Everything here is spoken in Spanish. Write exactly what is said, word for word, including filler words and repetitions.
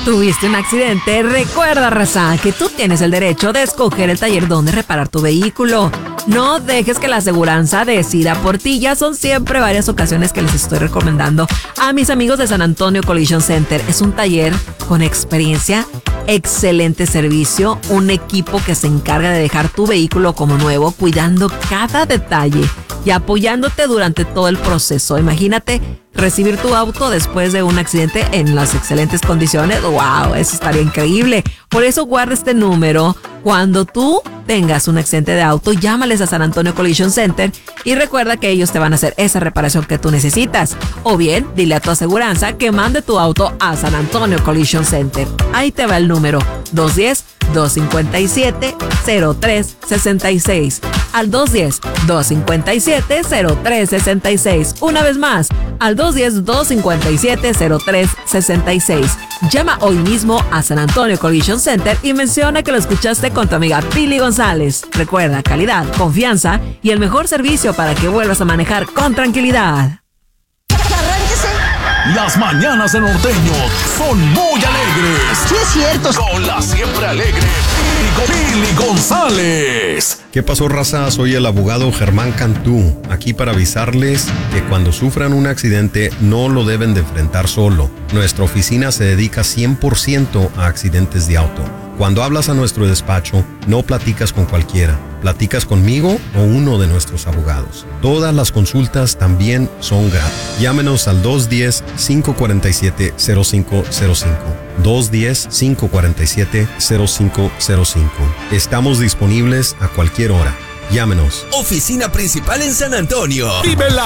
¿Tuviste un accidente? Recuerda, raza, que tú tienes el derecho de escoger el taller donde reparar tu vehículo. No dejes que la aseguranza decida por ti. Ya son siempre varias ocasiones que les estoy recomendando a mis amigos de San Antonio Collision Center. Es un taller con experiencia, excelente servicio, un equipo que se encarga de dejar tu vehículo como nuevo, cuidando cada detalle y apoyándote durante todo el proceso. Imagínate recibir tu auto después de un accidente en las excelentes condiciones. ¡Wow! Eso estaría increíble. Por eso guarda este número. Cuando tú tengas un accidente de auto, llámales a San Antonio Collision Center y recuerda que ellos te van a hacer esa reparación que tú necesitas. O bien, dile a tu aseguranza que mande tu auto a San Antonio Collision Center. Ahí te va el número: dos uno cero, dos cinco siete, cero tres seis seis. Al dos uno cero, dos cinco siete, cero tres seis seis. Una vez más, al dos uno cero, dos cinco siete, cero tres seis seis. Llama hoy mismo a San Antonio Collision Center y menciona que lo escuchaste con tu amiga Pili González. Recuerda, calidad, confianza y el mejor servicio para que vuelvas a manejar con tranquilidad. Las mañanas de Norteño son muy alegres. Sí, es cierto. Con la siempre alegre Pili González. ¿Qué pasó, raza? Soy el abogado Germán Cantú, aquí para avisarles que cuando sufran un accidente no lo deben de enfrentar solo. Nuestra oficina se dedica cien por ciento a accidentes de auto. Cuando hablas a nuestro despacho, no platicas con cualquiera. Platicas conmigo o uno de nuestros abogados. Todas las consultas también son gratis. Llámenos al dos uno cero, cinco cuatro siete, cero cinco cero cinco. dos uno cero, cinco cuatro siete, cero cinco cero cinco. Estamos disponibles a cualquier hora. Llámenos. Oficina principal en San Antonio. Vive la